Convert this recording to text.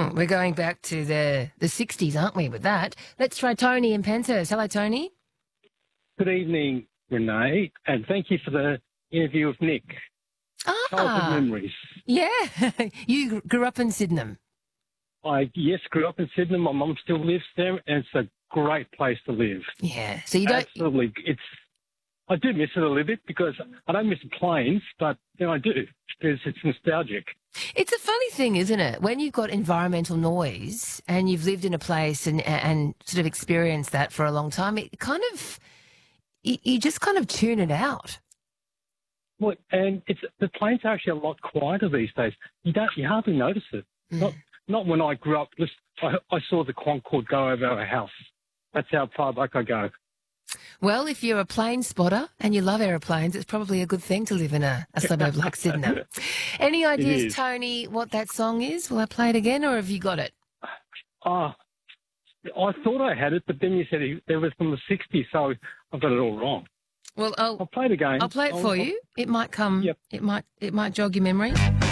We're going back to the 60s, aren't we, with that? Let's try Tony in Penshurst. Hello, Tony. Good evening, Renee, and thank you for the interview with Nick. Childhood memories. Yeah. You grew up in Sydenham. I grew up in Sydenham. My mum still lives there, and it's a great place to live. Yeah. So you don't... Absolutely. I do miss it a little bit because I don't miss the planes, but I do because it's nostalgic. It's a funny thing, isn't it? When you've got environmental noise and you've lived in a place and sort of experienced that for a long time, it kind of... You just kind of tune it out. Well, and the planes are actually a lot quieter these days. You hardly notice it. Not when I grew up. I saw the Concorde go over our house. That's how far back I go. Well, if you're a plane spotter and you love aeroplanes, it's probably a good thing to live in a suburb like Sydenham. Any ideas, Tony, what that song is? Will I play it again, or have you got it? I thought I had it, but then you said it was from the 60s, so I've got it all wrong. Well, I'll play it again. I'll play it for you. It might come. Yep. It might jog your memory.